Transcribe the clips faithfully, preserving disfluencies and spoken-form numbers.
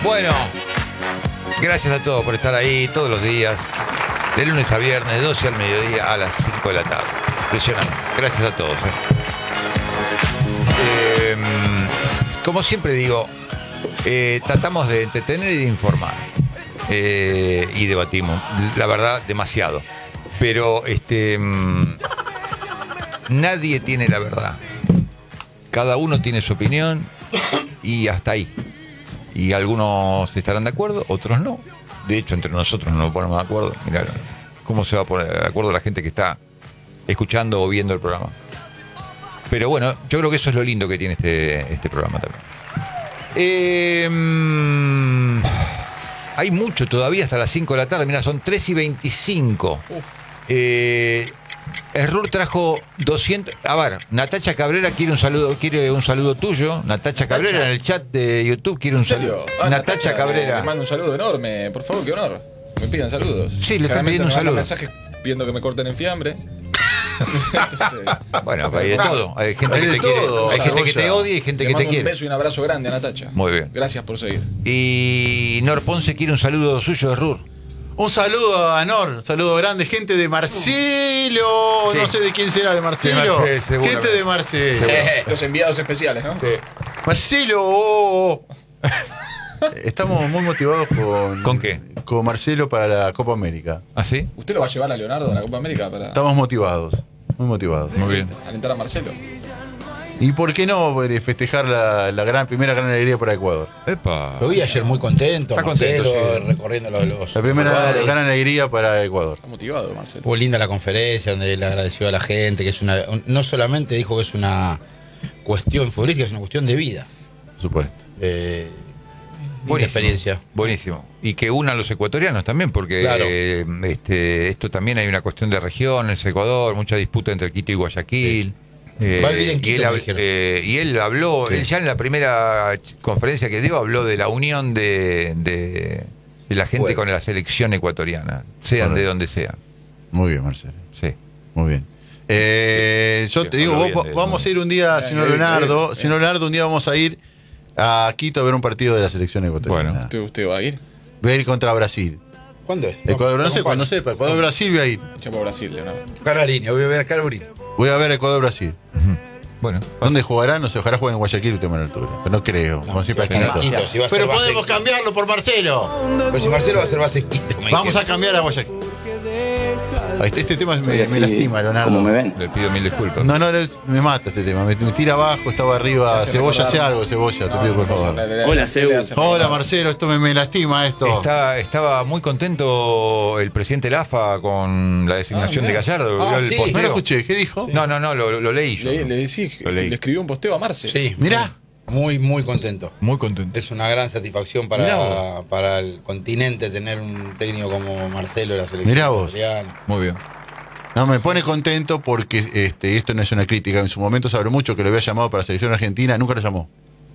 Bueno, gracias a todos por estar ahí todos los días, de lunes a viernes, de doce al mediodía a las cinco de la tarde. Impresionante. Gracias a todos. ¿eh? Eh, como siempre digo, eh, tratamos de entretener y de informar. Eh, y debatimos, la verdad, demasiado. Pero este mmm, nadie tiene la verdad. Cada uno tiene su opinión y hasta ahí. Y algunos estarán de acuerdo, otros no. De hecho, entre nosotros no nos ponemos de acuerdo. Mirá cómo se va a poner de acuerdo la gente que está escuchando o viendo el programa. Pero bueno, yo creo que eso es lo lindo que tiene este, este programa también. Eh, mmm, hay mucho todavía hasta las cinco de la tarde. Mira, son tres y veinticinco. Eh, Errur trajo doscientos. A ver, Natacha Cabrera quiere un saludo, quiere un saludo tuyo. Natacha Cabrera en el chat de YouTube quiere un saludo. Ah, Natacha, Natacha Cabrera. Me manda un saludo enorme, por favor, qué honor. Me pidan saludos. Sí, le están pidiendo un saludo. mensajes pidiendo que me corten en fiambre. Entonces, bueno, hay de todo. Hay gente hay que de te todo, quiere, hay gente que te odia y gente que te quiere. Un beso y un abrazo grande a Natacha. Muy bien. Gracias por seguir. Y Nor Ponce quiere un saludo suyo de Errur. Un saludo a Nor, un saludo grande, gente de Marcelo. Sí. No sé de quién será, de Marcelo. De Marcelo, gente de Marcelo. Eh, los enviados especiales, ¿no? Sí. Marcelo. Estamos muy motivados con. ¿Con qué? Con Marcelo para la Copa América. ¿Ah, sí? ¿Usted lo va a llevar a Leonardo a la Copa América? Para... Estamos motivados, muy motivados. Muy bien. Alentar a Marcelo. ¿Y por qué no festejar la, la gran, primera gran alegría para Ecuador? Epa. Lo vi ayer muy contento, Está Marcelo, contento, sí. recorriendo los, los La primera lugares. gran alegría para Ecuador. Está motivado, Marcelo. Fue linda la conferencia donde le agradeció a la gente, que es una, un, no solamente dijo que es una cuestión futbolística, es una cuestión de vida. Por supuesto. Eh, Buenísimo, experiencia. Buenísimo. Y que una a los ecuatorianos también, porque Claro. eh, este, esto también hay una cuestión de regiones, Ecuador, mucha disputa entre Quito y Guayaquil. Sí. Eh, Va a vivir en Quito, y, él, me hab- dijeron. eh, y él habló, Sí. él ya en la primera ch- conferencia que dio, habló de la unión de, de, de la gente Bueno. con la selección ecuatoriana, sean Correcto. de donde sean. Muy bien, Marcelo. Sí. Muy bien. Eh, yo Sí, te digo, habló vos, bien de- vamos a ir un día, Bien, señor bien, Leonardo, bien. señor Leonardo, un día vamos a ir a Quito a ver un partido de la selección ecuatoriana. Bueno. ¿Usted, usted va a ir? Voy a ir contra Brasil. ¿Cuándo es? Ecuador, no, sé ¿Cuándo? cuándo sepa, Ecuador-Brasil voy a ir. Echa para Brasil, Leonardo. Cara línea, voy a ver a Carolina. Voy a ver Ecuador-Brasil. Bueno, ¿Dónde jugará? No sé, ojalá jueguen en Guayaquil usted, Manuel Altura. Pero no creo, como siempre a Quito, Quito. si va a ser Pero base podemos Quito. cambiarlo por Marcelo. Pero si Marcelo va a ser base Quito, me Vamos a dijeron. cambiar a Guayaquil. Este, este tema me, Soy me así, lastima, Leonardo. como me ven. le pido mil disculpas. No, no, me mata este tema. Me, me tira abajo, estaba arriba. Gracias, Cebolla, recordar. hace algo, Cebolla, te pido por favor. Hola, Ceu. Hola, Marcelo, esto me, me lastima esto. Está, estaba muy contento el presidente de la A F A con la designación Ah, de mirá. Gallardo. Ah, ¿Vio el sí. No posteo? lo escuché, ¿qué dijo? No, no, no, lo, lo leí yo. Le, le, sí, Lo leí. le escribió un posteo a Marce. Sí, Mirá. Muy, muy contento. Muy contento. Es una gran satisfacción Mirá para, vos. para el continente tener un técnico como Marcelo en la selección. Mirá vos. ecuatoriana. Muy bien. No, me pone contento porque este, esto no es una crítica. En su momento se habló mucho que lo había llamado para la selección argentina, nunca lo llamó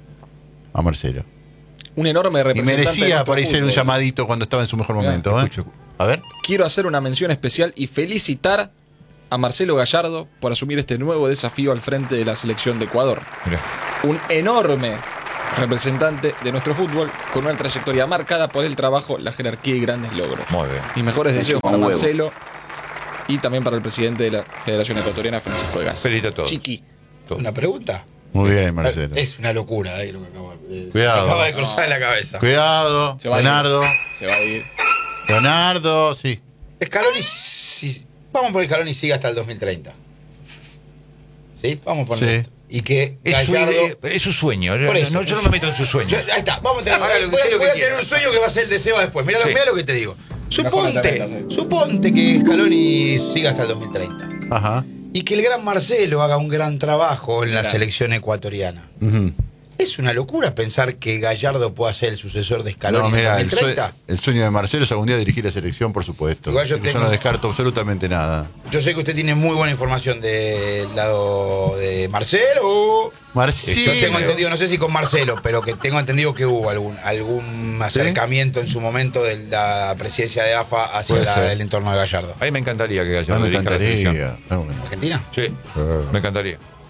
a Marcelo. Un enorme Y representante. de merecía nuestro por ahí ser un fútbol. llamadito cuando estaba en su mejor Mirá, momento. ¿eh? escucho. A ver. Quiero hacer una mención especial y felicitar a Marcelo Gallardo por asumir este nuevo desafío al frente de la selección de Ecuador. Mirá. Un enorme representante de nuestro fútbol con una trayectoria marcada por el trabajo, la jerarquía y grandes logros. Muy bien. Mis mejores Me deseos chupa para un huevo. Marcelo y también para el presidente de la Federación Ecuatoriana, Francisco de Gas. Felicito a todos. Chiqui. ¿Una pregunta? Muy bien, Marcelo. Es una locura eh, lo que acabo de, Cuidado. me acaba de cruzar en la cabeza. Cuidado, Se va a ir. Leonardo. Se va a ir. Leonardo, sí. Scaloni, si- vamos por Scaloni sigue hasta el dos mil treinta. ¿Sí? Vamos por Sí. esto. Y que Es su, Gallardo... idea- pero es su sueño. Por eso. No, yo no me meto en su sueño. Yo- ahí está, vamos a tener, Haga lo que- voy, a- sé lo que voy a quiera. tener un sueño que va a ser el deseo después. Mirá, lo- Sí. mirá lo que te digo. Mejor Suponte, te metas ahí. suponte que Scaloni siga hasta el dos mil treinta. Ajá. Y que el gran Marcelo haga un gran trabajo en la Claro. selección ecuatoriana. Ujú. Es una locura pensar que Gallardo pueda ser el sucesor de Scaloni No, en mira, el el, dos mil treinta. sue- el sueño de Marcelo es algún día dirigir la selección, por supuesto. Igual yo Yo tengo- no descarto absolutamente nada. Yo sé que usted tiene muy buena información del lado de Marcelo. Marcelo. Yo tengo entendido, no sé si con Marcelo, pero que tengo entendido que hubo algún algún acercamiento en su momento de la presidencia de A F A hacia Puede la- ser. el entorno de Gallardo. A mí me encantaría que Ah, Gallardo me dirija la selección. encantaría. Ah, bueno. ¿Argentina? Sí, me encantaría.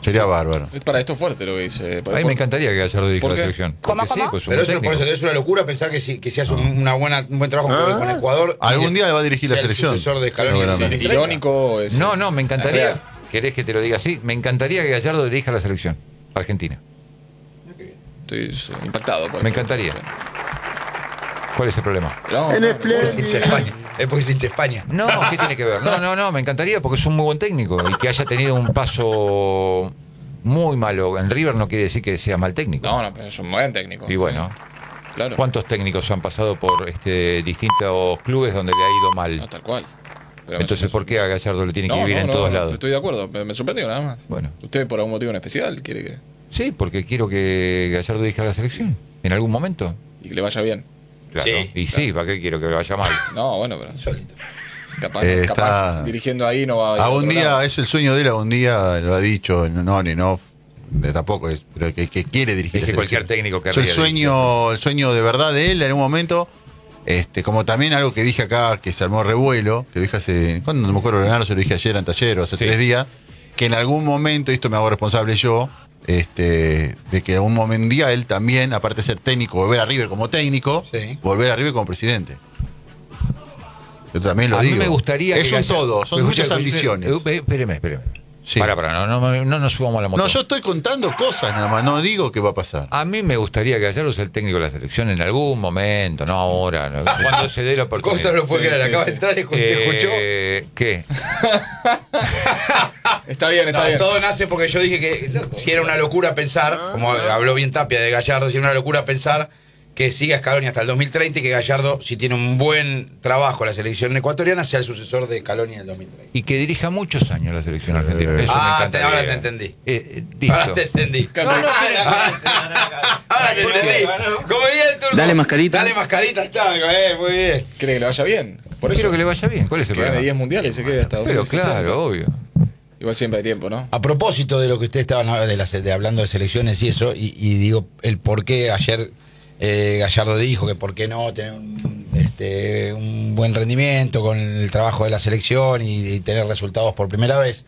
Sería bárbaro. Es para esto fuerte lo que dice. A mí me encantaría que Gallardo dirija ¿Por la qué? selección. ¿Cómo, Porque sí, cómo? pues es un Pero buen eso, por técnico. eso es una locura pensar que si, que si hace un, una buena, un buen trabajo con, con Ecuador. Algún día va a dirigir la sea el selección. sucesor de Scaloni en el Seguramente. ¿Es dos mil treinta. irónico? Es, No, no, me es encantaría. real. ¿Querés que te lo diga así? Me encantaría que Gallardo dirija la selección argentina. Estoy eh, impactado. Por Me esto. encantaría. ¿Cuál es el problema? No, En no, el play. Es hincha de España. Es porque es hincha de España. No, ¿qué tiene que ver? No, no, no, me encantaría porque es un muy buen técnico y que haya tenido un paso muy malo en River no quiere decir que sea mal técnico. no, no, pero es un buen técnico. Y bueno, Claro. ¿cuántos técnicos han pasado por este distintos clubes donde le ha ido No, mal? tal cual. Pero Entonces, me- ¿por qué a Gallardo le tiene que No, vivir no, en no, todos no, lados? Estoy de acuerdo, me, me sorprendió nada más. Bueno. ¿Usted por algún motivo en especial quiere que Sí, porque quiero que Gallardo dirija la selección en algún momento. y que le vaya bien? Claro. Sí, y sí, ¿para qué quiero que le vaya mal? No, bueno, pero Solito. capaz, Eh, está- capaz dirigiendo ahí no va a ir a Algún otro día, lado. es el sueño de él, algún día lo ha dicho, no, ni no, de tampoco es, pero que, que quiere dirigir. Es que la cualquier selección. técnico Es querría el sueño, el sueño de verdad de él en un momento, este, como también algo que dije acá, que se armó revuelo, que lo dije hace, ¿cuándo? No me acuerdo, Leonardo, se lo dije ayer, anteayer o hace Sí. tres días, que en algún momento, y esto me hago responsable yo, este, de que un momento un día él también, aparte de ser técnico, volver a River como técnico, Sí. volver a River como presidente. Yo también lo a digo. mí me gustaría Es que un Gallardo- todo, son Escucha, muchas escucha, ambiciones. eh, Espéreme, espéreme. Sí. Para, para, no, no, no nos subamos a la moto. No, yo estoy contando cosas nada más, no digo que va a pasar. A mí me gustaría que Gallardo sea el técnico de la selección en algún momento, no ahora, no, cuando se dé la oportunidad. Costa no fue Sí, que era, sí, acaba sí. de entrar y escu- te escuchó. Eh, ¿Qué? Está bien, está No, bien. todo nace porque yo dije que si era una locura pensar, como habló bien Tapia de Gallardo, si era una locura pensar que siga Scaloni hasta el dos mil treinta y que Gallardo, si tiene un buen trabajo en la selección ecuatoriana, sea el sucesor de Scaloni en el dos mil treinta. Y que dirija muchos años la selección argentina. Eso Ah, me te- encantaría. ahora te entendí. Eh, eh, listo. Ahora te entendí. No, no, Ahora te entendí. Como diría el turco. Dale mascarita. Dale mascarita, está, eh, muy bien. ¿Cree que le vaya bien? Por eso Quiero que le vaya bien. ¿Cuál es el que gane problema? diez mundiales y se quede hasta Pero dos mil sesenta. claro, obvio. Igual siempre hay tiempo, ¿no? A propósito de lo que ustedes estaban de las- de hablando de selecciones y eso, y, y digo el por qué ayer eh, Gallardo dijo que por qué no tener un, este, un buen rendimiento con el trabajo de la selección y, y tener resultados por primera vez.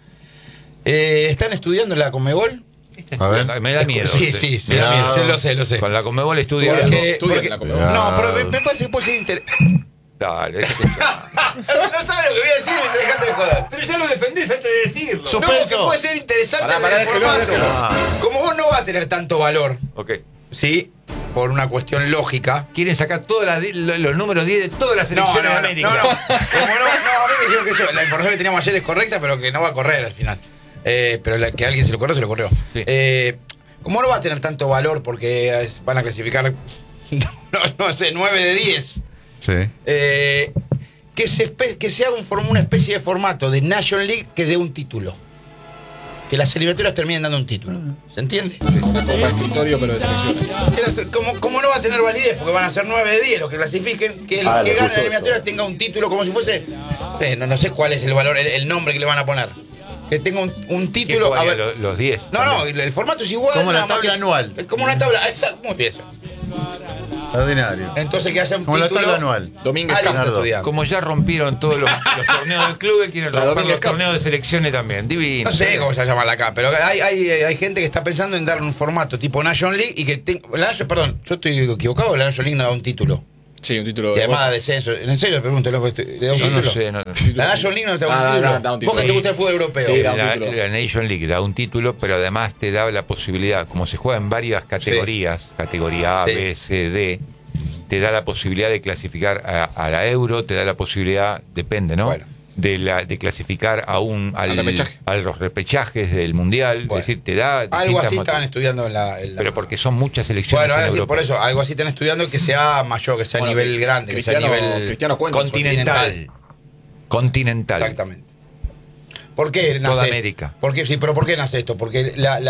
Eh, ¿Están estudiando la Conmebol? A ver. Me da miedo. Sí, sí, sí, Me da Mirá. miedo. sí, lo sé, lo sé. Con la Conmebol estudia algo. Porque, Estudian porque- la Conmebol. no, pero me, me parece que puede ser interesante. Dale, escucha. No sabes lo que voy a decir y me dejaste de joder. Pero ya lo defendés antes de decirlo. No, que puede ser interesante Pará, en pará, el déjelo, formato. déjelo. Como vos no va a tener tanto valor, Ok. ¿sí? Por una cuestión lógica. Quieren sacar todas las di- lo- los números diez de todas las No, no, selecciones no, de América. no, no. Como no, no, a mí me dijeron que eso, la información que teníamos ayer es correcta, pero que no va a correr al final. Eh, pero la- que alguien se lo corrió, se lo corrió. Sí. Eh, como no va a tener tanto valor porque es- van a clasificar, no, no sé, nueve de diez. Sí. Eh, que, se, espe- que se haga un, form- una especie de formato de National League que dé un título. Que las eliminatorias terminen dando un título. ¿Se entiende? Copa escritorio, pero de selecciones. Como, como no va a tener validez, porque van a ser nueve de diez los que clasifiquen, que el Ah, que le gane puso la eliminatoria tenga un título como si fuese. eh, no, no sé cuál es el valor, el, el nombre que le van a poner. Que tenga un, un ¿Quién título. A jugaría ver, lo- los diez. no, no, el, el formato es igual. Como la nada más tabla que- anual. es Como una tabla. esa- muy bien eso. Ordinario. Entonces que haya un Como la título. tabla anual. Domínguez Alguien está Leonardo. estudiando. Como ya rompieron todos los, los torneos del club, quieren La romper Domínguez los Cup. torneos de selecciones también. Divino. No sé cómo se llama acá, pero hay, hay, hay gente que está pensando en darle un formato tipo National League y que tenga. La National- perdón, yo estoy equivocado, la National League no da un título. Sí, un título Y de. además de descenso. En serio, pregunto, ¿le da un No, no título? sé. No, La National League no te da un Ah, título. no, da un título. Vos que te gusta el fútbol europeo. Sí, da un la, título. la Nation League da un título, pero además te da la posibilidad, como se juega en varias categorías, categoría A, Sí. B, C, D, te da la posibilidad de clasificar a, a la Euro, te da la posibilidad, depende, ¿no? Bueno. De, la, de clasificar a un, al, Al repechaje. a los repechajes del Mundial. Bueno. Es decir, te da. Algo distintas así mot- estaban estudiando en la. en la- Pero porque son muchas selecciones Bueno, en ahora sí, Europa. por eso, algo así están estudiando que sea mayor, que sea a Bueno, nivel grande, que sea a Cristiano- nivel. Cristiano cuenta. Continental. Continental. Exactamente. ¿Por qué nace? Toda América. ¿Por qué? Sí, pero ¿por qué nace esto? Porque la,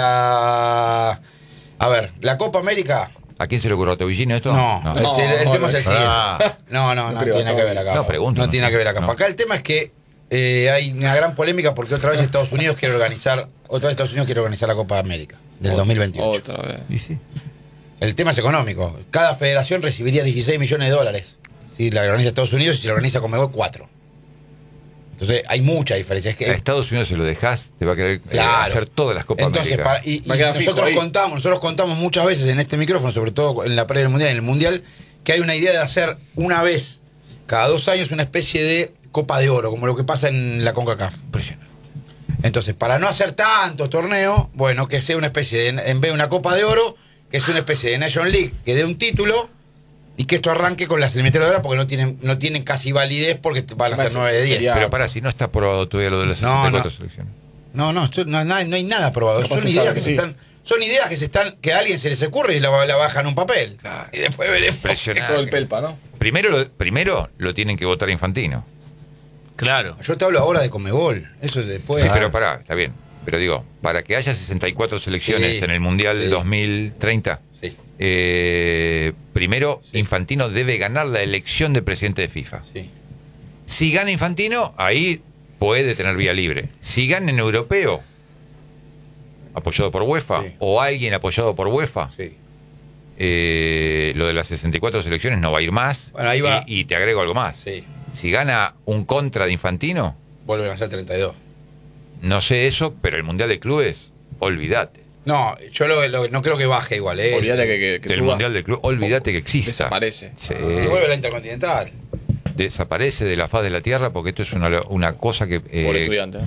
la. A ver, la Copa América. ¿A quién se le ocurrió a Tobillino esto? No, No. el, el No, tema es el siguiente. Ah. No, no, no, No creo, tiene no. que ver acá. No, pregunto, No no. tiene nada que ver acá. No. Acá el tema es que eh, hay una gran polémica porque otra vez Estados Unidos quiere organizar, otra vez Estados Unidos quiere organizar la Copa América del dos mil veintiocho. Otra vez. Y sí. El tema es económico. Cada federación recibiría dieciséis millones de dólares si la organiza Estados Unidos y si la organiza Conmebol cuatro. Entonces hay mucha diferencia. Es que, A Estados Unidos se lo dejás, te va a querer eh, Claro. hacer todas las Copas Entonces, América. para- y, y Va a quedar fijo nosotros ahí. contamos, nosotros contamos muchas veces en este micrófono, sobre todo en la previa del Mundial, en el Mundial, que hay una idea de hacer una vez cada dos años una especie de Copa de Oro, como lo que pasa en la CONCACAF. Impresionante. Entonces, para no hacer tantos torneos, bueno, que sea una especie de, en vez de una Copa de Oro, que sea una especie de Nation League, que dé un título y que esto arranque con las eliminatorias de ahora, porque no tienen, no tienen casi validez porque van a ser Además, nueve de diez. sería- Pero para, si no está aprobado todavía lo de las No, sesenta y cuatro no. selecciones. No, no, esto- no, no hay no hay nada probado. No son pasa ideas nada, que se sí. están, son ideas que se están, que a alguien se les ocurre y la, la bajan en un papel. Claro. Y después veremos. Impresionante. Todo el pelpa, ¿no? Primero, lo, primero lo tienen que votar Infantino. Claro. Yo te hablo ahora de Comebol. Eso después. Sí, ah, pero pará, está bien. Pero digo, para que haya sesenta y cuatro selecciones Sí, en el Mundial sí. dos mil treinta, Sí, eh, primero Infantino debe ganar la elección de presidente de FIFA. sí. Si gana Infantino, ahí puede tener vía libre. Si gana en europeo, apoyado por UEFA, Sí. o alguien apoyado por UEFA, Sí. eh, lo de las sesenta y cuatro selecciones no va a ir más. Bueno, ahí va. Y, y te agrego algo más. Sí. Si gana un contra de Infantino, Vuelven a ser treinta y dos. no sé eso, pero el Mundial de Clubes, olvídate. No, yo lo, lo- no creo que baje igual, ¿eh? Olvídate que, que, que Del suba. Mundial de Clubes, olvídate que exista. Desaparece. Sí. Y vuelve la Intercontinental. Desaparece de la faz de la tierra porque esto es una, una cosa que Por eh, estudiante. ¿no?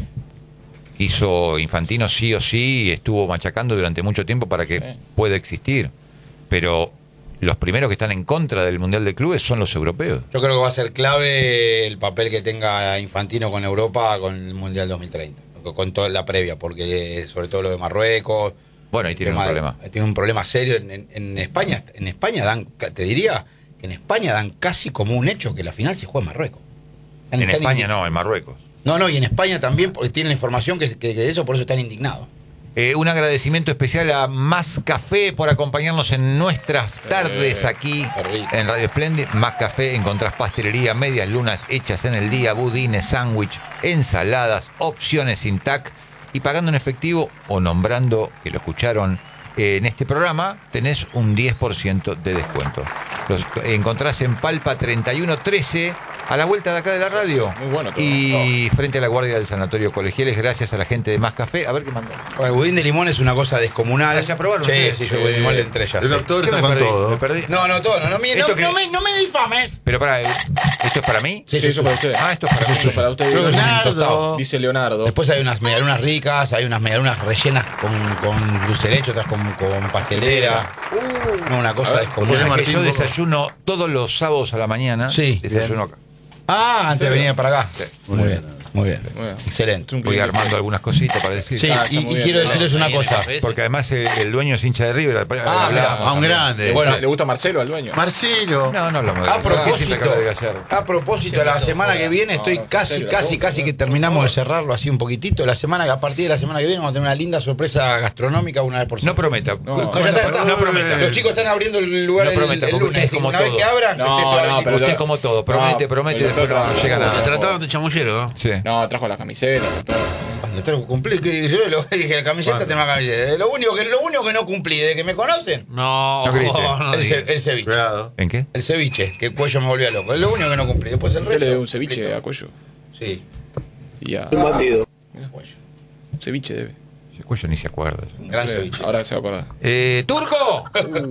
hizo Infantino sí o sí y estuvo machacando durante mucho tiempo para que Sí. pueda existir. Pero los primeros que están en contra del Mundial de Clubes son los europeos. Yo creo que va a ser clave el papel que tenga Infantino con Europa con el Mundial dos mil treinta. Con toda la previa, porque sobre todo lo de Marruecos. Bueno, ahí el tiene un tema de- problema. Tiene un problema serio en, en- en España. En España dan, te diría que en España dan casi como un hecho que la final se juega en Marruecos. Están- En están España indi- no, en Marruecos. No, no, y en España también, porque tienen la información que, que- que de eso, por eso están indignados. Eh, un agradecimiento especial a Más Café por acompañarnos en nuestras tardes Eh, aquí qué rico. en Radio Splendid. Más Café, encontrás pastelería, medias lunas hechas en el día, budines, sándwich, ensaladas, opciones sin tac. Y pagando en efectivo o nombrando, que lo escucharon eh, en este programa, tenés un diez por ciento de descuento. Los encontrás en Palpa treinta y uno trece, a la vuelta de acá de la radio. Muy bueno todo. Y frente a la guardia del Sanatorio Colegiales, gracias a la gente de Más Café. A ver qué mandan. Bueno, el budín de limón es una cosa descomunal. Ah, ¿ya probaron Sí, ustedes? sí, yo el budín de limón le entré ya. El sí. doctor ¿Qué está me con perdí? todo. Me perdí. No, no, todo, no, no, me, no, ¿Esto qué? no me, no me difames. Pero para, ¿esto es para mí? Sí, sí, eso para ustedes. Ah, esto es para mí. Eso para ustedes. Creo que es un Leonardo. tostado. Dice Leonardo. Después hay unas medialunas ricas, hay unas medialunas rellenas con, con dulce de leche, otras con, con pastelera. No, una cosa José descomunal. Martín, Yo ¿cómo? desayuno todos los sábados a la mañana. Sí. Desayuno acá. Ah, antes de venir para acá. Sí. Muy bien, muy bien. Muy bien. Excelente. Un Voy cliente. armando algunas cositas para decir. Sí, Ah, y, está muy y bien. quiero decirles una Ahí en el cosa. café. Porque además el, el dueño es hincha de River. Ah, mirá. A un grande. Bueno, ¿Le gusta Marcelo al dueño? Marcelo. No, no hablamos de A ¿Qué siempre propósito, acaba de Gallardo? a propósito, la semana que viene estoy No, no, casi, en serio, casi, no, casi no, que no, terminamos no. de cerrarlo así un poquitito. La semana que a partir de la semana que viene vamos a tener una linda sorpresa gastronómica una vez por No semana. prometa. No. ¿Cómo No, ya está, no, está. no prometa. Los chicos están abriendo el lugar No el, prometa, el porque lunes. usted es como Una vez todo. que abran, No, que esté toda la no, veinticuatro. pero Usted es como todo. Promete, No, promete y el después doctor no no, llega no, nada. Te trataron de chamullero, ¿no? Sí. No, trajo la camiseta, todo. Cuando te lo cumplí, que yo lo dije, la camiseta ¿Cuándo? tengo la camiseta. Lo único que, lo único que no cumplí, desde que me conocen, No, No grite. no el, ce- digas. el ceviche. Cuidado. ¿En qué? El ceviche, que el cuello me volvía loco. Es lo único que no cumplí. Después el Usted resto. le dio un ceviche listo. a Cuello. Sí. Y a. Cuello. Ceviche debe. Ese cuello ni se acuerda. Un gran Eh, ceviche. Ahora se va a acordar. Eh, ¡Turco!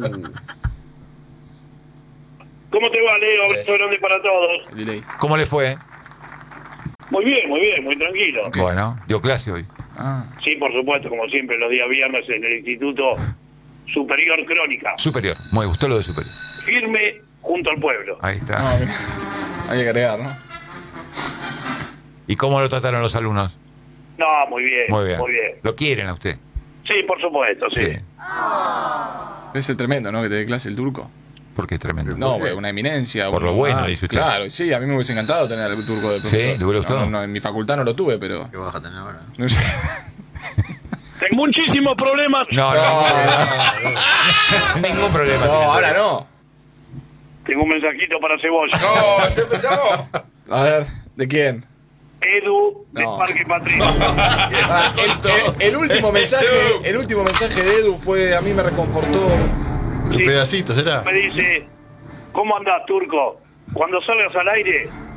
¿Cómo te va, Leo? Abrazo grande para todos. El delay. ¿Cómo le fue? Muy bien, muy bien, muy tranquilo. Ok. Bueno, dio clase hoy. Ah. Sí, por supuesto, como siempre, los días viernes en el Instituto Superior Crónica. Superior. Me gustó lo de superior. Firme junto al pueblo. Ahí está. No, mira. Hay que agregar, ¿no? ¿Y cómo lo trataron los alumnos? No, muy bien, Muy bien. muy bien. ¿Lo quieren a usted? Sí, por supuesto, sí. Sí. Es el tremendo, ¿no? Que te dé clase el turco. Porque es tremendo. No, güey, una eminencia. Por uno- lo bueno, Ah, dice usted. Claro, sí, a mí me hubiese encantado tener al turco de profesor. ¿le hubiera gustado? No, no, no, en mi facultad no lo tuve, pero. ¿Qué vas a tener ahora? No sé. Tengo muchísimos problemas. No, no, no, ningún problema. No, ahora no. Tengo un mensajito para Cebolla. No, ya empezamos. A ver, ¿de quién? Edu, de No. Parque Patricio. Ah, el, el- el último mensaje, el último mensaje de Edu fue, a mí me reconfortó. El Sí. pedacito, ¿será? Me dice, ¿cómo andás, Turco? Cuando salgas al aire,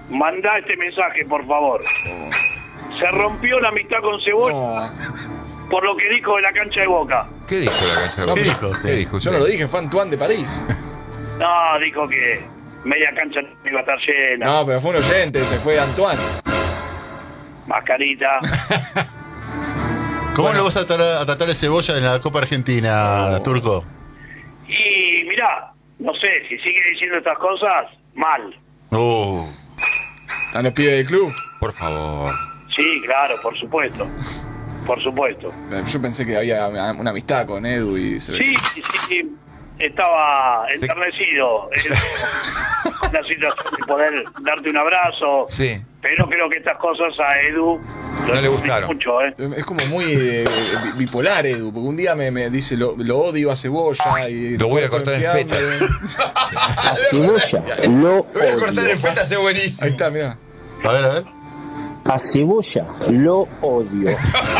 Mandá este mensaje, por favor. Se rompió la amistad con Cebolla No, por lo que dijo de la cancha de Boca. ¿Qué dijo la cancha de Boca? ¿Qué dijo usted? ¿Qué dijo yo usted? no lo dije, fue Antoine de París. No, dijo que media cancha no iba a estar llena. No, pero fue un oyente, se fue Antoine. Mascarita. ¿Cómo lo vas a tratar, a tratar de Cebolla en la Copa Argentina, Turco? Y mirá, no sé, si sigue diciendo estas cosas, mal. Uh, Están los pibes del club. Por favor. Sí, claro, por supuesto. Por supuesto. Yo pensé que había una, una amistad con Edu y se Sí, sí, sí. Estaba enternecido. Era una situación de poder darte un abrazo. Sí. Pero creo que estas cosas a Edu lo No le gustaron. mucho, ¿eh? Es como muy eh, bipolar, Edu, porque un día me, me dice lo, lo odio a Cebolla y Lo voy a cortar en fiambre. Cebolla, lo Voy a cortar odio. el feta, hace buenísimo. Ahí está, mirá. a ver, a ver. A Cebolla, lo odio.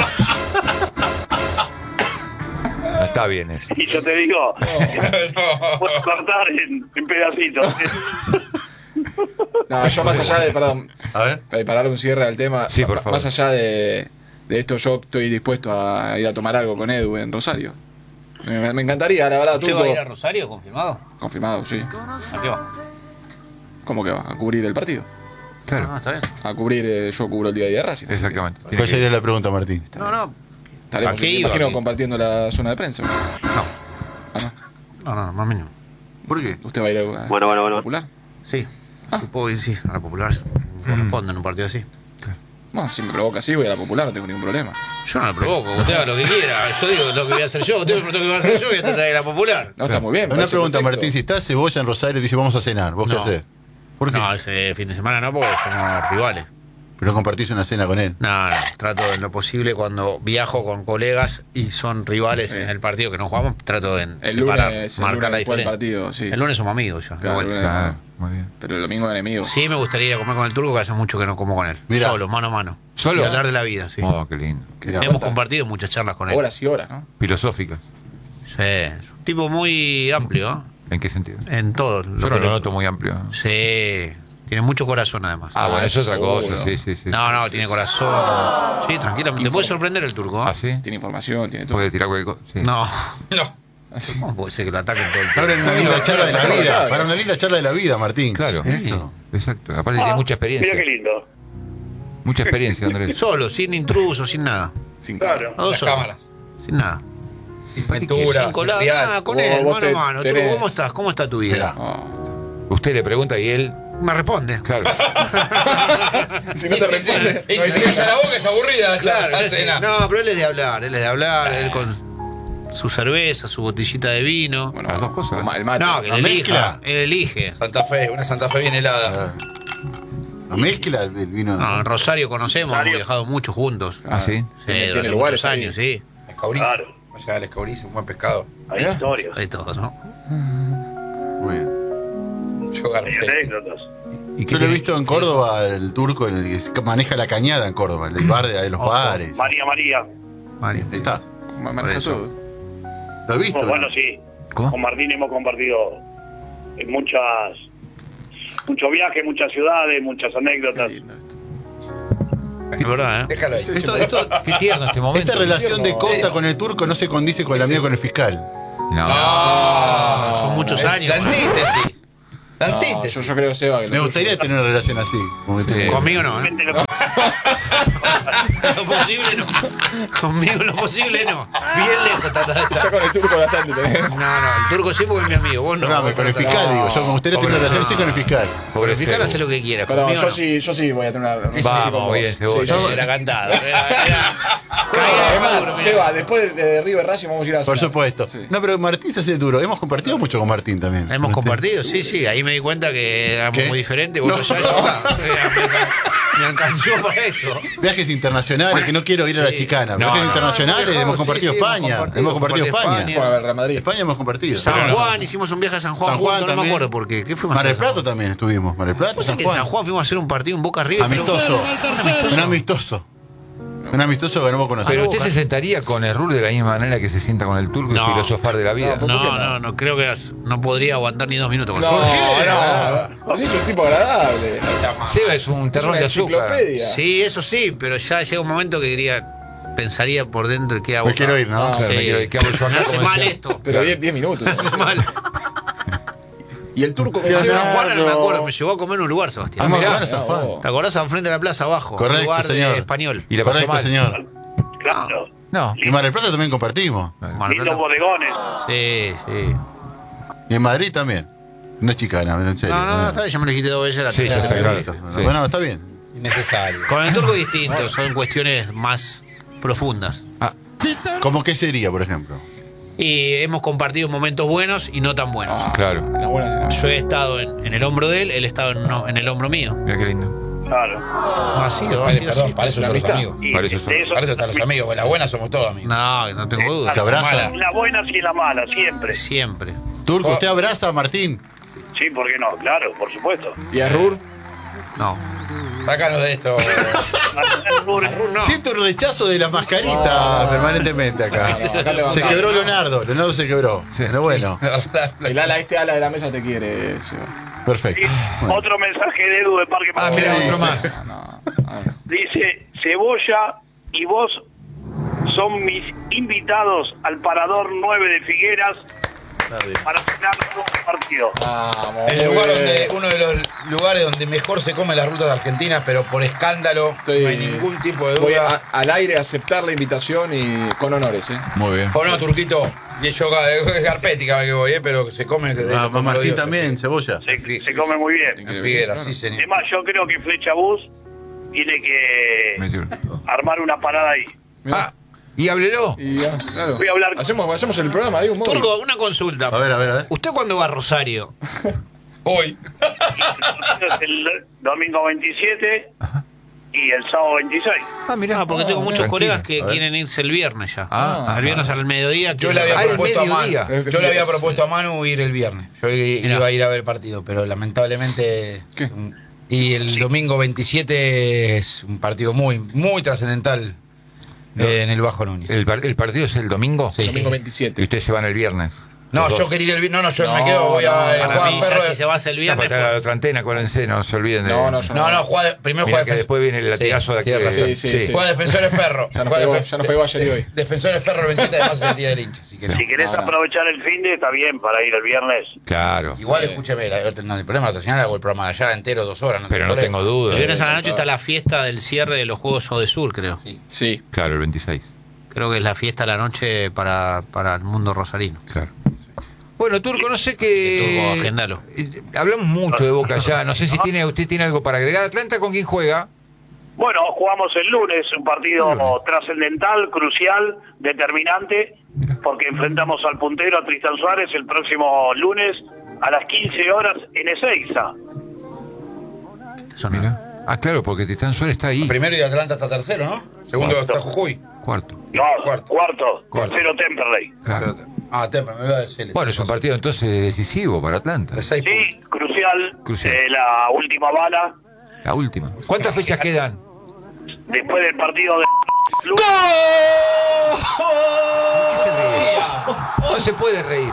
No está bien eso. Y yo te digo, puedo cortar en, en pedacitos. No, yo más allá de, perdón, A ver. para para darle un cierre al tema, Sí, por ma- favor. más allá de, de esto, yo estoy dispuesto a ir a tomar algo con Edu en Rosario. Me, me encantaría, la verdad, ¿Usted Turco. va a ir a Rosario, confirmado? Confirmado, sí. ¿A qué va? ¿Cómo que va? A cubrir el partido. Claro. No, está bien. A cubrir, eh, yo cubro el día de Racing. así que Exactamente. Tiene ¿Cuál que- sería la pregunta, Martín? No, no. Estaremos, ¿A qué me iba? imagino, ¿Qué? compartiendo la zona de prensa. No, no, más mínimo. ¿Por qué? ¿Usted va a ir a Bueno, bueno, bueno. Popular? Sí. Sí puedo ir, sí, a la Popular. Corresponde en un partido así. No, si me provoca así, voy a la Popular, no tengo ningún problema. Yo no lo provoco, usted haga lo que quiera. Yo digo lo que voy a hacer yo, usted me preguntó qué voy a hacer yo, voy a tratar de la Popular. No, está muy bien. me Una parece pregunta, perfecto. Martín. Si está Cebolla en Rosario y dice vamos a cenar, ¿vos qué No. haces? ¿Por qué? No, ese fin de semana no, porque somos rivales. Pero compartís una cena con él. No, no, trato en lo posible cuando viajo con colegas y son rivales Sí. en el partido que no jugamos, trato de El separar, lunes, el marcar lunes la después del diferencia. partido, sí. El lunes somos amigos ya. de Claro, vuelta. el lunes. Claro, muy bien. Pero el domingo enemigo. Sí, me gustaría ir a comer con el turco, que hace mucho que no como con él. Mirá. Solo, mano a mano. ¿Solo? Y hablar de la vida, sí. Oh, qué lindo. Mirá. Hemos compartido muchas charlas con él. Horas y horas, ¿no? Filosóficas. Sí, es un tipo muy amplio, ¿no? ¿En qué sentido? En todo. Yo lo no que lo le- noto muy amplio. Sí, tiene mucho corazón además. Ah, bueno, eso es otra seguro. cosa. Sí, sí, sí. no, no, Sí, tiene sí. corazón. Sí, tranquilamente. Te puede sorprender el turco, ¿eh? ¿Ah, sí? Tiene información, tiene todo. Puede tirar cualquier cosa. Sí. No. No. ¿Cómo puede ser que lo ataquen todo el tiempo? Abren una linda charla de la Claro, vida. claro. Para una linda charla de la vida, Martín. Claro. Eso. Exacto. Aparte tiene mucha experiencia. Mira qué lindo. Mucha experiencia, Andrés. Solo, sin intrusos, sin nada. Sin Claro. Los dos Las solos. cámaras. Sin nada. Sin pintura. Sin colado, real. nada, con Vos- él, vos mano te- a mano. tenés- Turco, ¿cómo estás? ¿Cómo está tu vida? Mirá. Usted le pregunta y él. Me responde. Claro. Si no te responde. Y si se calla la boca es aburrida. Claro, la él- cena. no, pero él es de hablar, él es de hablar, él con su cerveza, su botellita de vino. Bueno, Las dos cosas. El mate. No, que La él elige. mezcla. Él elige. Santa Fe, una Santa Fe bien helada. Ah. ¿Lo mezcla el, el vino? No, en Rosario conocemos, hemos viajado mucho juntos. Ah, sí. Sí, Tiene- durante tiene lugares muchos ahí. años, sí. Escauriz. Claro. Vaya al Escauriz, un buen pescado. Hay Mirá. historias, Hay todos, ¿no? Muy bien. Yo garpé. hay anécdotas. ¿Y qué Yo lo he tiene? visto en Córdoba, el turco, en el que maneja la cañada en Córdoba, el bar de, de los Ojo. bares. María María. Mario. Ahí está. Ma- maneja Por eso. todo. Lo he visto. Pues bueno, ¿no? sí. ¿Cómo? Con Martín hemos compartido en muchas, muchos viajes, muchas ciudades, muchas Qué anécdotas. lindo esto. Es verdad, ¿eh? Déjalo ahí. Esto- esto- Qué tierno este momento. esta relación de Costa con el turco no se condice con la mía con el fiscal. No. No. Son muchos Es años. La antítesis. La No, antítesis. yo, yo creo, Seba, que lo Me tuyo- gustaría tener una relación así. como que Sí. tengo. Conmigo no, ¿eh? Gente lo- Lo posible no. Conmigo lo posible no. Bien lejos está, está, está. Ya con el turco bastante tenés. No, no, el turco sí porque es mi amigo. Vos no. No, vos con el no. fiscal, digo. Yo me gustaría tener una relación así con el fiscal. Pobre El fiscal Cebu. hace lo que quiera. Perdón, Conmigo yo no. sí, yo sí voy a tener una relación Vamos, así con vos. bien, Cebolla. Sí, yo- Se la ha cantado. Era- era- Caía de maduro, Además, mira. Seba, después de, de River Racing vamos a ir a Por cenar. supuesto. Sí. No, pero Martín se hace duro. Hemos compartido mucho con Martín también. Hemos Este- compartido, sí, sí. Ahí me di cuenta que éramos ¿Qué? muy diferentes. Vos No. ya, ya- me, me alcanzó para eso. Viajes internacionales, que no quiero ir a la Sí. chicana. No, Viajes no, internacionales, no, hemos sí, compartido sí, hemos España. compartido, Hemos compartido compartido España. Fue a ver Real Madrid. España hemos compartido. San Juan, hicimos un viaje a San Juan, San Juan juntos, no me también. acuerdo por qué. ¿Qué fuimos Mar a del hacer? Plata también estuvimos. Mar del Plata, ¿Vos San sabés que en San Juan. Juan fuimos a hacer un partido en Boca River? pero- Amistoso. Un amistoso. Un amistoso. Un amistoso que no vos conocés. Pero Boca. usted se sentaría con el Rul de la misma manera que se sienta con el turco y No. filosofar de la vida. ¿por qué No, no? no, no, creo que las- no podría aguantar ni dos minutos con No, eso. ¿Por qué? no. Así es un tipo agradable. Seba es un Es terrón una de azúcar. enciclopedia. Sí, eso sí, pero ya llega un momento que diría, pensaría por dentro que hago. Me quiero ir, ¿no? Ah, Claro, me quiero ir. ¿Qué hago yo acá? Me hace Como mal decía- esto. Pero diez minutos. Me hace mal. Y el turco En con San Juan no me acuerdo, me llevó a comer en un lugar, Sebastián. Ah, mirá, mirá, San Juan. vos. ¿Te acordás? Enfrente de la plaza abajo. Correcto, un lugar señor. de español. Y la pasó Correcto, mal. señor. Claro. No. Y en Mar del Plata también compartimos. Mar del Lindos Plata. bodegones. Sí, sí. Y en Madrid también. No es chicana, en serio. No, no, no, está bien, ya me lo dijiste dos veces la Sí, tercera. ya está claro. Perfecto. Sí. Bueno, está bien. Innecesario. Con el turco distinto, son cuestiones más profundas. ¿Cómo qué sería, por ejemplo? Y hemos compartido momentos buenos y no tan buenos. Claro. Las buenas en la- Yo he estado en, en el hombro de él, él estaba en, no, en el hombro mío. Mira qué lindo. Claro. Ha sido, ha Vale, sido perdón, así. para eso la son los amistad. amigos. Y Para eso de son- eso- Para eso están los amigos, porque las buenas somos todos amigos. No, no tengo duda. ¿Se abraza? Mala. Las buenas y las malas, siempre. Siempre. Turco, Oh. ¿usted abraza a Martín? Sí, ¿por qué no? Claro, por supuesto. ¿Y a Rur? No. Sácanos de esto. No. Siento el rechazo de las mascaritas permanentemente acá. No, no, acá Se levantamos. quebró Leonardo. Leonardo se quebró. Pero bueno, El ala, este ala de la mesa te quiere, Seba. perfecto. Y otro mensaje de Edu de Parque Ah, Patricio. mira, ¿Qué otro dice? más. No, a ver. Dice, Cebolla y vos son mis invitados al Parador nueve de Figueras para cenar un partido. Vamos, El muy lugar bien. donde, uno de los lugares donde mejor se come las rutas de Argentina, pero por escándalo, Estoy- no hay ningún tipo de Voy duda. a- al aire a aceptar la invitación y con honores, ¿eh? Muy bien. ¿O no, Turquito? Y yo es Garpetti cada vez que voy, ¿eh? Pero se come. De Ah, eso como Martín lo digo, también, cebolla. Se, se come muy bien. En Figueras, sí, señor. Además, yo creo que Flecha Bus tiene que Metió. armar una parada ahí. Ah, y háblelo. Y ya, claro. Voy a hablar- Hacemos, hacemos el programa, digo, un móvil. Turco, una consulta. A ver, a ver, a ver. ¿Usted cuándo va a Rosario? Hoy. Es el domingo veintisiete y el sábado veintiséis. Ah, mirá. Ah, porque tengo muchos Tranquilo. colegas que A ver. quieren irse el viernes ya. Ah, el viernes al mediodía. Yo quieren- le había Ah, el propuesto a Manu. mediodía. Yo le había propuesto a Manu ir el viernes. Yo i- Mirá. iba a ir a ver el partido, pero lamentablemente. ¿Qué? mm, Y el domingo veintisiete es un partido muy, muy trascendental eh, en el Bajo Núñez. ¿El, par- el partido es el domingo? Sí. Domingo Y veintisiete. ustedes se van el viernes. No, Los yo dos. quería ir el viernes. No, no, yo No, me quedo, voy a no, eh, Para jugar mí, Ferro. ya si se va a hacer el No, viernes. para la otra antena, acuérdense, no se olviden de. No, no, yo No, no, juega, primero Mirá juega que Defen- después viene el latigazo de Sí, aquí. tiene razón. Sí, sí, sí. Juega Defensores Ferro. Ya nos Juega pegó- Defen- ya nos pegó ayer y hoy. Defensores Ferro el veintisiete, además es el día del hincha. Así que no. Si querés No, no. aprovechar el fin de, está bien para ir el viernes. Claro. Igual, escúcheme, la- no, el problema es la señal, hago el programa de allá entero, dos horas. Pero no problema. tengo duda. El viernes a la noche está la fiesta del cierre de los Juegos Odesur, creo. Sí. Claro, el veintiséis. Creo que es la fiesta de la noche para, para el mundo rosarino. Claro. Bueno, Turco, no sé qué. Turco, agendalo. Eh, Hablamos mucho de Boca ya. No sé si tiene usted tiene algo para agregar. ¿Atlanta con quién juega? Bueno, jugamos el lunes, un partido trascendental, crucial, determinante, porque enfrentamos al puntero, a Tristan Suárez, el próximo lunes a las quince horas en Ezeiza. Eso no. Mira. Ah, claro, porque Titán Suárez está ahí. Primero y Atlanta está tercero, ¿no? Segundo Cuarto. está Jujuy. Cuarto. No, Cuarto. cuarto, Cuarto. tercero Temperley. Claro. Ah, Temple, me voy a decir. Bueno, es un partido entonces decisivo para Atlanta. De seis puntos. Sí, crucial, Crucial. eh, la última bala, La última. ¿Cuántas fechas quedan? después del partido de... ¿Qué se ríe? No se puede reír.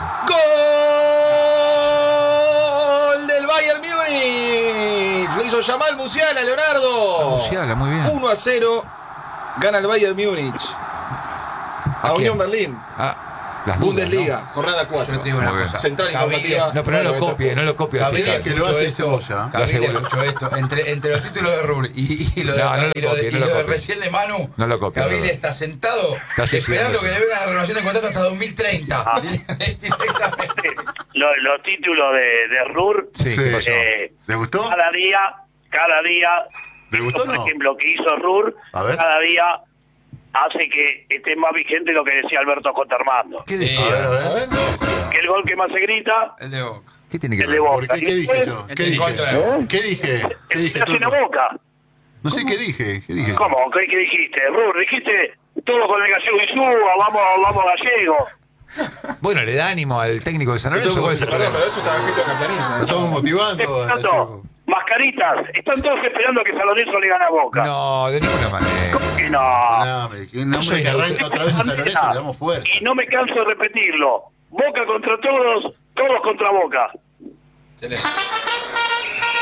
¡Gol del Bayern Múnich! Lo hizo Yamal Musiala, Leonardo. Musiala, muy bien. uno a cero. Gana el Bayern Múnich. A quién? Unión Berlín. Ah, las dudas, Bundesliga, jornada cuatro. Yo te digo una Muy bien. cosa. Central Gabriel- informativa. ¿no? No, pero no lo copie, no lo copie. Gabriel Fíjate. que lo hace escuchó esto, Cebolla. Gabriel Lo hace escuchó esto. Entre, entre los títulos de Rur y, y lo de, No, no lo y lo de- copie, y no lo lo de copie. recién de Manu, No lo copie, Gabriel no lo- está sentado Está esperando suicidando. que le venga la renovación de contrato hasta dos mil treinta. Ah. Directamente. Los, los títulos de, de Rur, Sí, Sí. ¿qué pasó? eh, ¿Le gustó? cada día, cada día, ¿Le gustó o por no? ejemplo, que hizo Rur, A ver. cada día hace que esté más vigente lo que decía Alberto Contermando. ¿Qué A decía? ver, a A ver. ver. Que el gol que más se grita, El de Boca. ¿Qué tiene que el de ver? Boca. ¿Por qué? ¿Qué Y dije después, yo? ¿Qué En dije? contra de Boca. ¿Qué dije? ¿Qué el dije? que hace la Turco? Boca. No sé qué dije. ¿Qué dije? ¿Cómo? ¿Qué, qué dijiste? Rur, dijiste todo con el gallego y suba, vamos, vamos gallego. Bueno, le da ánimo al técnico de San Lorenzo. ¿Cuál es el Perdón, problema? pero eso estaba escrito en la planilla. Lo estamos motivando. a Esperando, mascaritas, están todos esperando que San Lorenzo le gane a Boca. No, de ninguna manera. Que no. No, me- que un Yo hombre soy que arranca neutro. otra vez a San Lorenzo le damos fuerza. Y no me canso de repetirlo. Boca contra todos, todos contra Boca. Excelente.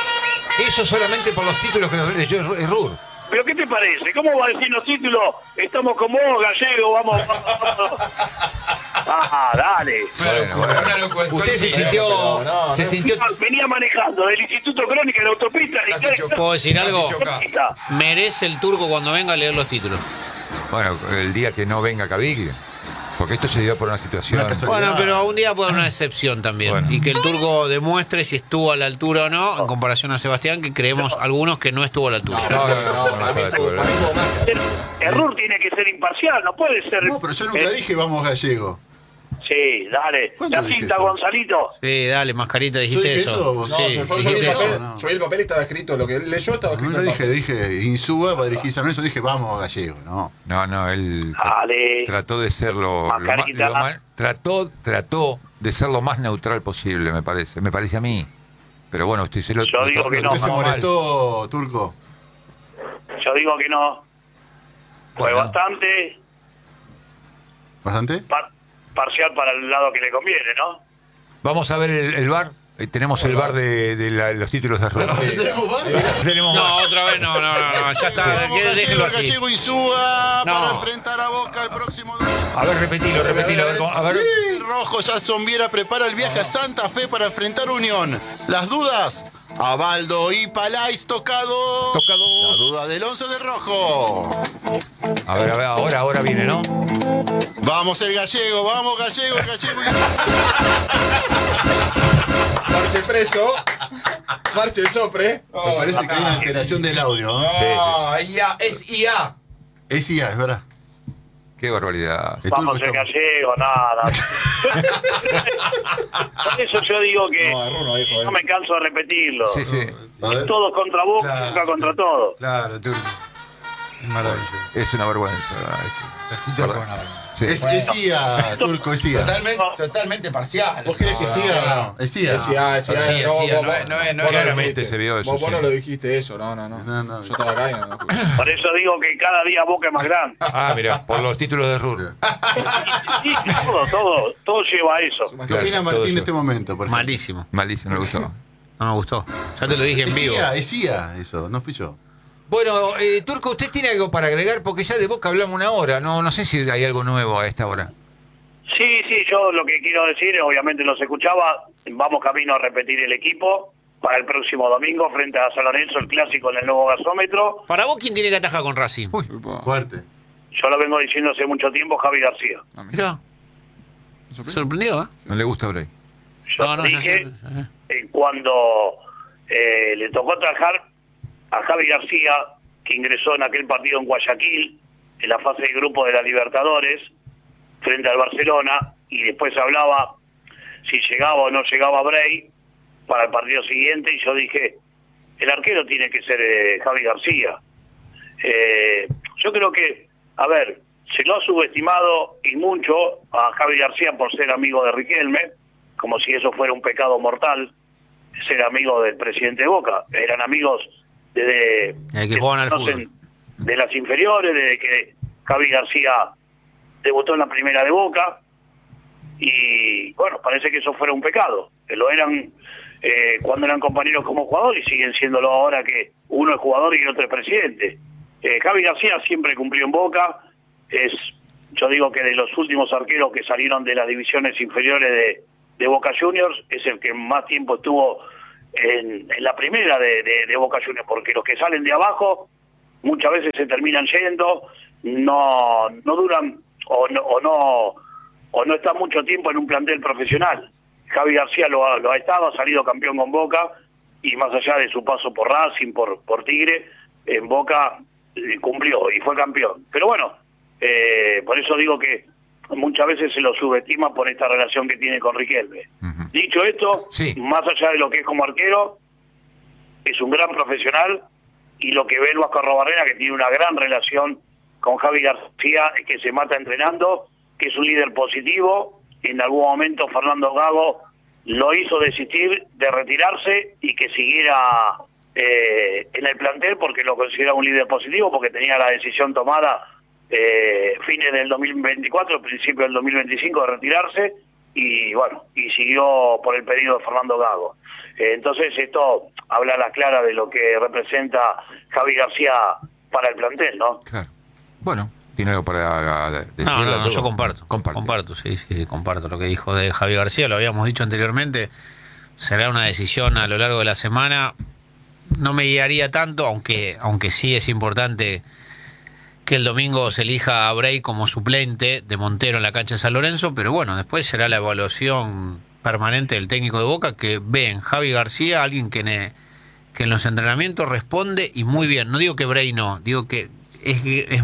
Eso solamente por los títulos que leyó Rur. ¿Pero qué te parece? ¿Cómo va a decir los títulos? Estamos como vos, Gallego, vamos. Ah, dale. Bueno, bueno. Usted se sintió... No, no, se no. sintió... Venía manejando del Instituto Crónica en la autopista. y Casi qué- chocó. ¿Puedo decir algo? autopista. Merece el turco cuando venga a leer los títulos. Bueno, el día que no venga Caviglia. Porque esto se dio por una situación... Una casualidad. Bueno, pero un día puede haber una excepción también. Bueno. Y que el turco demuestre si estuvo a la altura o no, en comparación a Sebastián, que creemos algunos que no estuvo a la altura. No, no, no, para mí estuvo- para mí estuvo más. El Rur tiene que ser imparcial, no puede ser. No, pero yo nunca Eh, dije vamos gallego. Sí, dale. ¿Cuándo La dije cinta, eso? Gonzalito. Sí, dale, mascarita, dijiste dije eso. eso? No, Sí, yo, yo, yo vi dijiste el eso. papel, no. yo vi el papel y estaba escrito, lo que él leyó estaba No escrito. lo en el dije, dije Insúa para dirigir San Lorenzo, dije vamos gallego, no. No, no, él tra- Dale. trató de ser lo, lo más, Mascarita. lo más- trató, trató de ser lo más neutral posible, me parece, me parece a mí. Pero bueno, usted se lo, Yo lo- digo lo- que lo no. ¿Usted se tomó mal. molestó, Turco? Yo digo que no. Fue Bueno. bastante ¿Bastante? par- parcial para el lado que le conviene, ¿no? Vamos a ver el, el bar. Eh, tenemos el bar de, de la- los títulos de Rubén. ¿Tenemos bar? Tenemos No, bar. otra vez no, no, no, no, ya está, Vamos, que- déjenlo gallego, así. gallego Insúa No. para enfrentar a Boca el próximo domingo. A ver, repetilo, repetilo. A ver, cómo- a ver. El rojo Jason Viera prepara el viaje a Santa Fe para enfrentar Unión. Las dudas, Abaldo y Palais tocado. Tocado. La duda del once del rojo. A ver, a ver, ahora, ahora viene, ¿no? Vamos el gallego, vamos gallego, el gallego. Marche el preso. Marche el sopre. Me parece que hay una alteración del audio. ¿no? No, I A, es I A. Es I A, es verdad. Qué barbaridad. El Vamos turco el está- gallego, nada. Por eso yo digo que No, error no dijo él. no me canso de repetirlo. Sí, sí. A ver. Todos contra vos, Claro. Boca contra todos. Claro, turco. Es maravilloso. Es una vergüenza. ¿verdad? Sí. Es, es I A, turco, es I A. Totalmente, totalmente parcial. ¿Vos querés que siga o no? Es I A. Es I A, es I A. Sí, No, sí, vos- no es- no es- no vos es- Claramente dijiste. se vio eso, Vos, vos sí. no lo dijiste eso, no, no, no. No, no. Yo estaba acá y no, no escuché. Por eso digo que cada día Boca es más grande. Ah, mira, por los títulos de Rur. Sí, todo, todo, todo lleva a eso. ¿Qué Claro, opina todo Martín eso. en este momento? por ejemplo? Malísimo. Malísimo, no le gustó. No me gustó. Ya te lo dije en Es vivo. I A, es I A eso, no fui yo. Bueno, eh, Turco, ¿usted tiene algo para agregar? Porque ya de Boca hablamos una hora. No, no sé si hay algo nuevo a esta hora. Sí, sí, yo lo que quiero decir, obviamente los escuchaba, vamos camino a repetir el equipo para el próximo domingo frente a San Lorenzo, el clásico en el nuevo gasómetro. Para vos, ¿quién tiene que atajar con Racing? Upa. Fuerte. Yo lo vengo diciendo hace mucho tiempo, Javi García. A mí. Mirá, ¿Me sorprende? sorprendido, ¿eh? No le gusta Bray. Yo No, no, ya dije, sé, ya sé. eh, cuando eh, le tocó trabajar a Javi García, que ingresó en aquel partido en Guayaquil, en la fase de grupo de la Libertadores, frente al Barcelona, y después hablaba si llegaba o no llegaba Bray para el partido siguiente, y yo dije, el arquero tiene que ser eh, Javi García. Eh, yo creo que, a ver, se lo ha subestimado y mucho a Javi García por ser amigo de Riquelme, como si eso fuera un pecado mortal, ser amigo del presidente de Boca. Eran amigos desde Desde que jugaban al conocen de las inferiores, desde que Javi García debutó en la primera de Boca, y bueno, parece que eso fuera un pecado. Que lo eran eh, cuando eran compañeros como jugador y siguen siéndolo ahora que uno es jugador y el otro es presidente. Eh, Javi García siempre cumplió en Boca, es, yo digo que de los últimos arqueros que salieron de las divisiones inferiores de, de Boca Juniors, es el que más tiempo estuvo en, en la primera de, de, de Boca Juniors, porque los que salen de abajo muchas veces se terminan yendo, no no duran o no o no, o no están mucho tiempo en un plantel profesional. Javi García lo ha, lo ha estado, ha salido campeón con Boca, y más allá de su paso por Racing, por, por Tigre, en Boca eh, cumplió y fue campeón. Pero bueno, eh, por eso digo que muchas veces se lo subestima por esta relación que tiene con Riquelme. Ujú. Dicho esto, Sí. más allá de lo que es como arquero, es un gran profesional, y lo que ve el Vasco Arrobarrena, que tiene una gran relación con Javi García, es que se mata entrenando, que es un líder positivo. En algún momento Fernando Gago lo hizo desistir de retirarse y que siguiera eh, en el plantel, porque lo considera un líder positivo, porque tenía la decisión tomada eh, fines del dos mil veinticuatro, principio del dos mil veinticinco, de retirarse, y bueno, y siguió por el pedido de Fernando Gago. Eh, entonces esto habla a la clara de lo que representa Javi García para el plantel, ¿no? Claro. Bueno, ¿tiene algo para decir? No, no, no, yo comparto. Comparte. Comparto, sí, sí, comparto lo que dijo de Javi García, lo habíamos dicho anteriormente. Será una decisión a lo largo de la semana. No me guiaría tanto, aunque, aunque sí es importante que el domingo se elija a Bray como suplente de Montero en la cancha de San Lorenzo, pero bueno, después será la evaluación permanente del técnico de Boca, que ve en Javi García alguien que, ne, que en los entrenamientos responde y muy bien. No digo que Bray no, digo que es, es,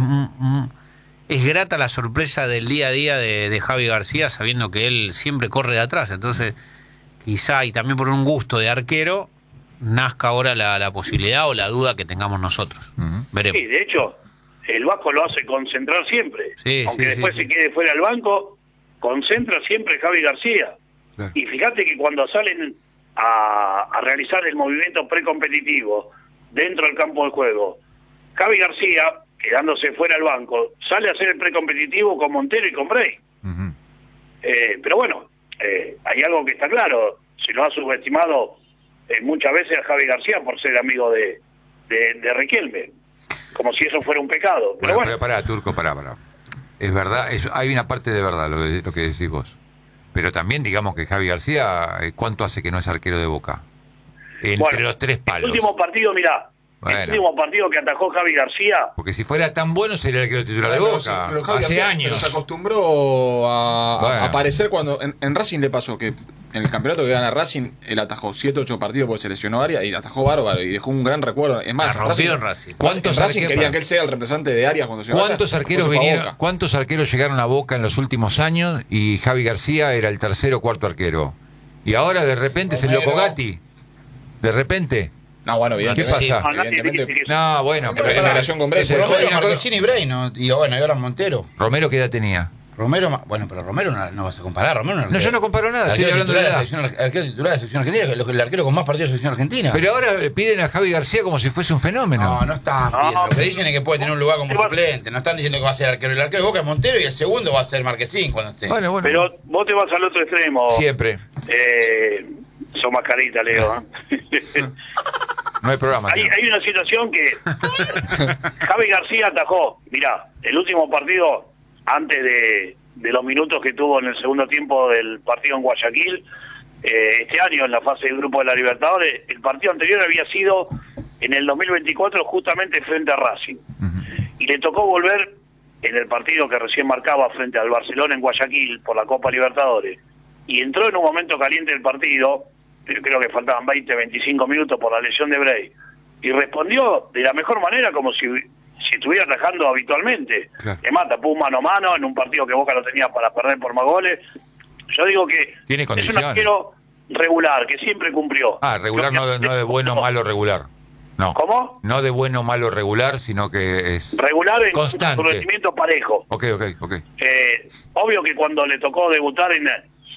es grata la sorpresa del día a día de, de Javi García, sabiendo que él siempre corre de atrás. Entonces, quizá, y también por un gusto de arquero, nazca ahora la, la posibilidad o la duda que tengamos nosotros. Uh-huh. Veremos. Sí, de hecho, el Vasco lo hace concentrar siempre. Sí, Aunque sí, después sí, se sí. quede fuera del banco, concentra siempre Javi García. Claro. Y fíjate que cuando salen a, a realizar el movimiento precompetitivo dentro del campo de juego, Javi García, quedándose fuera del banco, sale a hacer el precompetitivo con Montero y con Bray. Uh-huh. Eh, pero bueno, eh, hay algo que está claro, se lo ha subestimado eh, muchas veces a Javi García por ser amigo de, de, de Riquelme, como si eso fuera un pecado. Pero Bueno, bueno, pero pará, Turco, pará, pará. Es verdad, es, hay una parte de verdad lo, de, lo que decís vos. Pero también digamos que Javi García, ¿cuánto hace que no es arquero de Boca? Entre bueno, los tres palos. el último partido, mirá, Bueno. el último partido que atajó Javi García, Porque si fuera tan bueno sería el arquero titular de Pero Boca. sí, pero Javi Hace García- años. pero se acostumbró a, a- Bueno. a aparecer cuando. En, en Racing le pasó que en el campeonato que gana Racing, él atajó siete ocho partidos porque se lesionó Arias y atajó bárbaro y dejó un gran recuerdo. Es más, La rompió en Racing. ¿Cuántos en Racing arqueros- querían que él sea el representante de Arias cuando se vaya, ¿Cuántos después arqueros se fue a vinieron? Boca. ¿Cuántos arqueros llegaron a Boca en los últimos años? Y Javi García era el tercero o cuarto arquero. Y ahora de repente es el Romero. loco Gatti. De repente. No, bueno, ¿Qué evidentemente. pasa? no, nadie Evidentemente. dice que- No, bueno, pero en relación con Bray, Ese- por eso hay Romero, una cosa- Marquesini y Bray, no, y bueno, y ahora Montero. Romero, ¿qué edad tenía? Romero, ma- bueno, pero Romero no, no vas a comparar. Romero No, yo no comparo nada, estoy hablando de la edad. selección, arquero titular de la selección argentina, que es el arquero con más partidos de la selección argentina. Pero ahora le piden a Javi García como si fuese un fenómeno. No, no están pidiendo. Lo que dicen es que puede tener un lugar como Pero- suplente. No están diciendo que va a ser arquero. El arquero de Boca es Montero y el segundo va a ser Marquesín cuando esté. Bueno, bueno. pero vos te vas al otro extremo. Siempre. Eh, son mascarita, Leo. ¿eh? No hay programa. hay, tío. hay una situación que Javi García atajó. Mirá, el último partido, antes de, de los minutos que tuvo en el segundo tiempo del partido en Guayaquil, eh, este año en la fase del grupo de la Libertadores, el partido anterior había sido en el dos mil veinticuatro justamente frente a Racing. Ujú. Y le tocó volver en el partido que recién marcaba frente al Barcelona en Guayaquil por la Copa Libertadores. Y entró en un momento caliente del partido, pero creo que faltaban veinte, veinticinco minutos por la lesión de Bray. Y respondió de la mejor manera como si, si estuviera atajando habitualmente. Claro. Le mata, tapó un mano a mano en un partido que Boca lo tenía para perder por más goles. Yo digo que Tiene es un condiciones. arquero regular, que siempre cumplió. Ah, regular no de, no de bueno, malo, regular. No. ¿Cómo? No de bueno, malo, regular, sino que es Regular en constante. su rendimiento parejo. Ok, ok, ok. Eh, obvio que cuando le tocó debutar en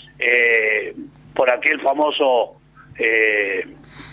eh, por aquel famoso eh,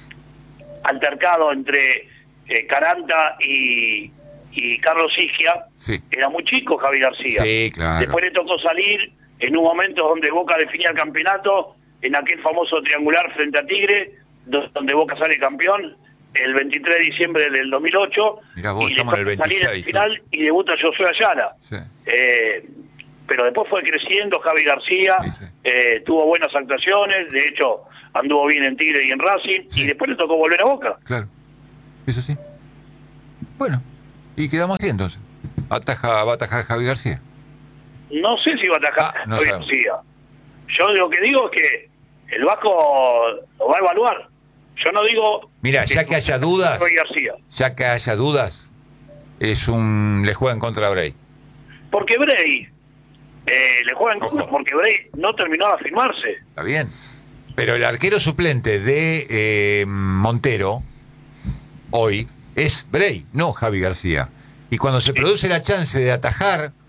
altercado entre eh, Caranta y, y Carlos Sigia, Sí. era muy chico Javi García. Sí, claro. Después le tocó salir en un momento donde Boca definía el campeonato, en aquel famoso triangular frente a Tigre, do- donde Boca sale campeón el veintitrés de diciembre del dos mil ocho. Mirá vos, y le estamos en el toca salir veintiséis, al final y debuta Josué Ayala. Sí. Eh, pero después fue creciendo Javi García, Sí, sí. eh, tuvo buenas actuaciones, de hecho anduvo bien en Tigre y en Racing, Sí. y después le tocó volver a Boca. Claro. Eso sí. Bueno, y quedamos así entonces. Ataja, va a atajar Javi García. No sé si va a atajar Ah, no Javi sabemos. García. Yo lo que digo es que el Vasco lo va a evaluar. Yo no digo... Mira, ya que haya dudas, Javi García. ya que haya dudas, es un le juega en contra de Bray. Porque Bray eh, le juega en Ojo. contra porque Bray no terminó de afirmarse. Está bien. Pero el arquero suplente de eh, Montero hoy es Bray, no Javi García. Y cuando se produce la chance de atajar